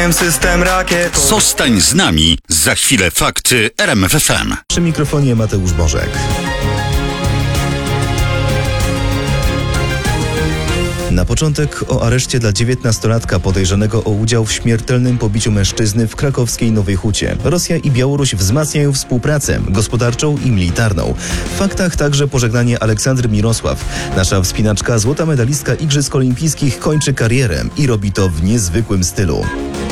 System rakietowy. Zostań z nami. Za chwilę fakty RMF FM. Przy mikrofonie Mateusz Bożek. Na początek o areszcie dla 19-latka podejrzanego o udział w śmiertelnym pobiciu mężczyzny w krakowskiej Nowej Hucie. Rosja i Białoruś wzmacniają współpracę gospodarczą i militarną. W faktach także pożegnanie Aleksandry Mirosław. Nasza wspinaczka, złota medalistka Igrzysk Olimpijskich, kończy karierę i robi to w niezwykłym stylu.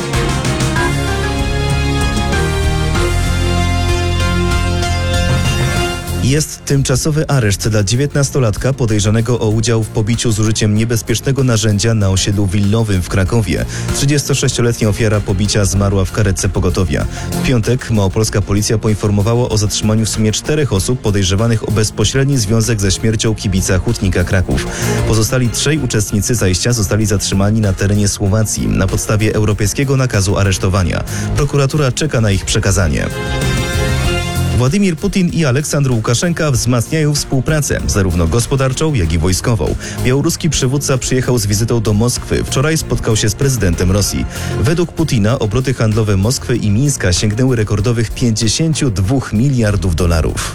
Jest tymczasowy areszt dla 19-latka podejrzanego o udział w pobiciu z użyciem niebezpiecznego narzędzia na osiedlu willowym w Krakowie. 36-letnia ofiara pobicia zmarła w karetce pogotowia. W piątek małopolska policja poinformowała o zatrzymaniu w sumie 4 osób podejrzewanych o bezpośredni związek ze śmiercią kibica Hutnika Kraków. Pozostali 3 uczestnicy zajścia zostali zatrzymani na terenie Słowacji na podstawie europejskiego nakazu aresztowania. Prokuratura czeka na ich przekazanie. Władimir Putin i Aleksandr Łukaszenka wzmacniają współpracę, zarówno gospodarczą, jak i wojskową. Białoruski przywódca przyjechał z wizytą do Moskwy. Wczoraj spotkał się z prezydentem Rosji. Według Putina obroty handlowe Moskwy i Mińska sięgnęły rekordowych 52 miliardów dolarów.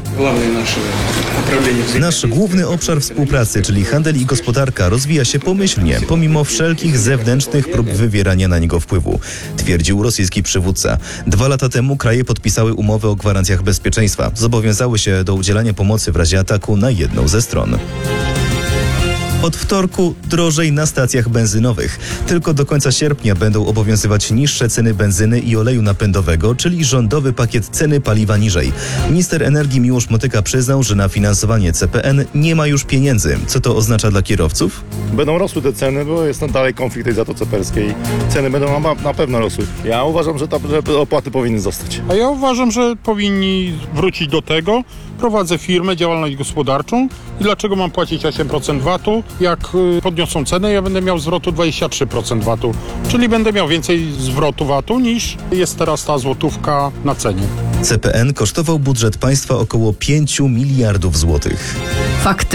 Nasz główny obszar współpracy, czyli handel i gospodarka, rozwija się pomyślnie, pomimo wszelkich zewnętrznych prób wywierania na niego wpływu, twierdził rosyjski przywódca. 2 lata temu kraje podpisały umowę o gwarancjach bezpieczeństwa. Zobowiązały się do udzielania pomocy w razie ataku na jedną ze stron. Od wtorku drożej na stacjach benzynowych. Tylko do końca sierpnia będą obowiązywać niższe ceny benzyny i oleju napędowego, czyli rządowy pakiet ceny paliwa niżej. Minister energii Miłosz Motyka przyznał, że na finansowanie CPN nie ma już pieniędzy. Co to oznacza dla kierowców? Będą rosły te ceny, bo jest dalej konflikt tej Zatoce Perskiej. Ceny będą na pewno rosły. Ja uważam, że opłaty powinny zostać. A ja uważam, że powinni wrócić do tego. Prowadzę firmę, działalność gospodarczą i dlaczego mam płacić 8% VAT-u? Jak podniosą cenę, ja będę miał zwrotu 23% VAT-u, czyli będę miał więcej zwrotu VAT-u niż jest teraz ta złotówka na cenie. CPN kosztował budżet państwa około 5 miliardów złotych. Fakty.